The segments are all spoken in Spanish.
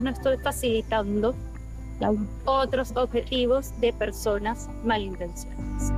no estoy facilitando otros objetivos de personas malintencionadas.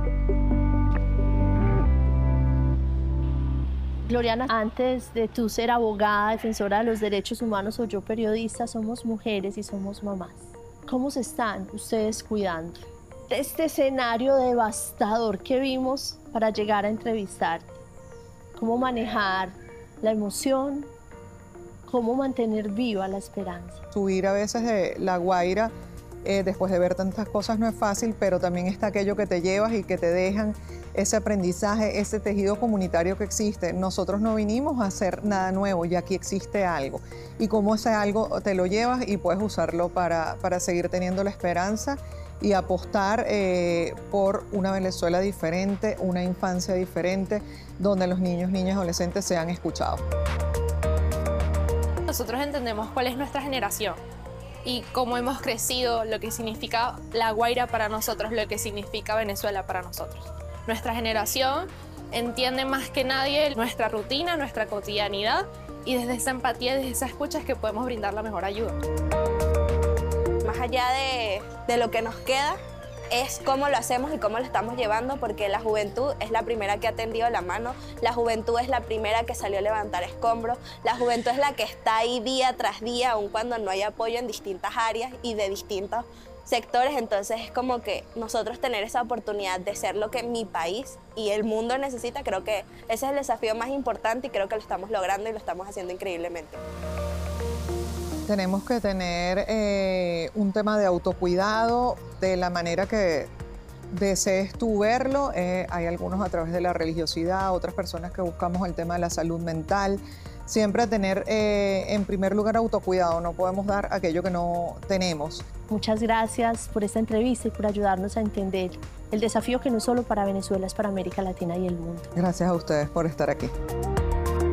Gloriana, antes de tú ser abogada, defensora de los derechos humanos o yo periodista, somos mujeres y somos mamás. ¿Cómo se están ustedes cuidando? Este escenario devastador que vimos para llegar a entrevistarte. ¿Cómo manejar la emoción? ¿Cómo mantener viva la esperanza? Subir a veces de La Guaira, después de ver tantas cosas, no es fácil, pero también está aquello que te llevas y que te dejan ese aprendizaje, ese tejido comunitario que existe. Nosotros no vinimos a hacer nada nuevo, ya aquí existe algo. Y como ese algo te lo llevas y puedes usarlo para seguir teniendo la esperanza y apostar por una Venezuela diferente, una infancia diferente, donde los niños, niñas y adolescentes sean escuchados. Nosotros entendemos cuál es nuestra generación y cómo hemos crecido, lo que significa La Guaira para nosotros, lo que significa Venezuela para nosotros. Nuestra generación entiende más que nadie nuestra rutina, nuestra cotidianidad, y desde esa empatía, desde esa escucha es que podemos brindar la mejor ayuda. Más allá de lo que nos queda, es cómo lo hacemos y cómo lo estamos llevando, porque la juventud es la primera que ha tendido la mano, la juventud es la primera que salió a levantar escombros, la juventud es la que está ahí día tras día, aun cuando no hay apoyo en distintas áreas y de distintos sectores. Entonces es como que nosotros tener esa oportunidad de ser lo que mi país y el mundo necesita, creo que ese es el desafío más importante y creo que lo estamos logrando y lo estamos haciendo increíblemente. Tenemos que tener un tema de autocuidado de la manera que desees tú verlo. Hay algunos a través de la religiosidad, otras personas que buscamos el tema de la salud mental. Siempre tener en primer lugar autocuidado, no podemos dar aquello que no tenemos. Muchas gracias por esta entrevista y por ayudarnos a entender el desafío que no solo para Venezuela, es para América Latina y el mundo. Gracias a ustedes por estar aquí.